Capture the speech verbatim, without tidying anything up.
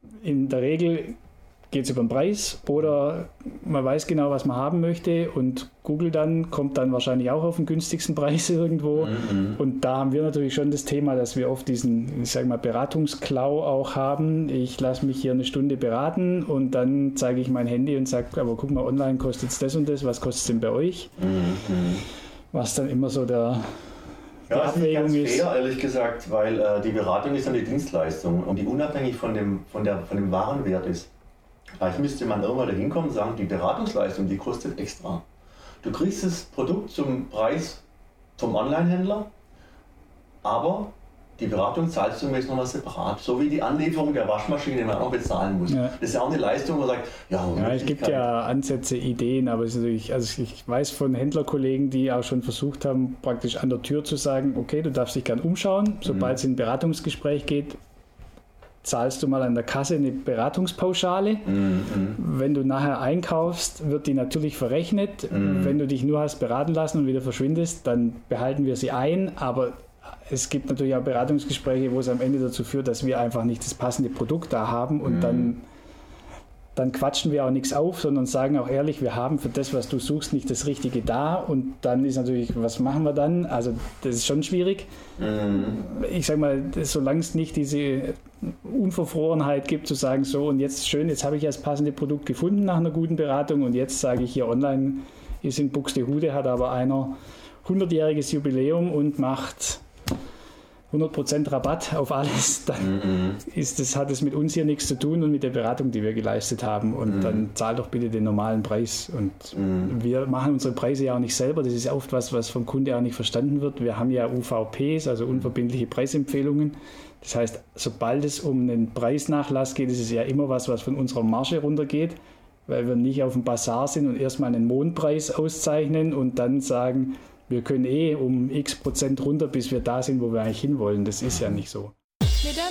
in der Regel geht es über den Preis oder man weiß genau, was man haben möchte und Google dann kommt dann wahrscheinlich auch auf den günstigsten Preis irgendwo. Mhm. Und da haben wir natürlich schon das Thema, dass wir oft diesen, ich sage mal, Beratungsklau auch haben. Ich lasse mich hier eine Stunde beraten und dann zeige ich mein Handy und sage, aber guck mal, online kostet es das und das, was kostet es denn bei euch? Mhm. Was dann immer so der... Ja, das ist nicht ganz fair, ehrlich gesagt, weil äh, die Beratung ist eine Dienstleistung und die unabhängig von dem, von der, von dem Warenwert ist. Vielleicht müsste man irgendwann da hinkommen und sagen, die Beratungsleistung, die kostet extra. Du kriegst das Produkt zum Preis vom Online-Händler, aber die Beratung zahlst du jetzt nochmal separat. So wie die Anlieferung der Waschmaschine, die man auch bezahlen muss. Ja. Das ist ja auch eine Leistung, wo man sagt, ja, ja es gibt ja Ansätze, Ideen, aber es ist natürlich, also ich weiß von Händlerkollegen, die auch schon versucht haben, praktisch an der Tür zu sagen, okay, du darfst dich gern umschauen, sobald mhm. es in ein Beratungsgespräch geht, zahlst du mal an der Kasse eine Beratungspauschale. Mhm. Wenn du nachher einkaufst, wird die natürlich verrechnet. Mhm. Wenn du dich nur hast beraten lassen und wieder verschwindest, dann behalten wir sie ein. Aber es gibt natürlich auch Beratungsgespräche, wo es am Ende dazu führt, dass wir einfach nicht das passende Produkt da haben und mhm. dann, dann quatschen wir auch nichts auf, sondern sagen auch ehrlich, wir haben für das, was du suchst, nicht das Richtige da und dann ist natürlich, was machen wir dann? Also das ist schon schwierig. Mhm. Ich sage mal, solange es nicht diese Unverfrorenheit gibt, zu sagen, so und jetzt schön, jetzt habe ich das passende Produkt gefunden nach einer guten Beratung und jetzt sage ich hier online, ist in Buxtehude, hat aber einer hundertjähriges Jubiläum und macht hundert Prozent Rabatt auf alles, dann mhm. ist das, hat es mit uns hier nichts zu tun und mit der Beratung, die wir geleistet haben. Und mhm. dann zahl doch bitte den normalen Preis. Und mhm. wir machen unsere Preise ja auch nicht selber. Das ist ja oft was, was vom Kunde auch nicht verstanden wird. Wir haben ja U V Ps, also unverbindliche Preisempfehlungen. Das heißt, sobald es um einen Preisnachlass geht, ist es ja immer was, was von unserer Marge runtergeht, weil wir nicht auf dem Basar sind und erstmal einen Mondpreis auszeichnen und dann sagen, wir können eh um x Prozent runter, bis wir da sind, wo wir eigentlich hinwollen. Das ist ja nicht so.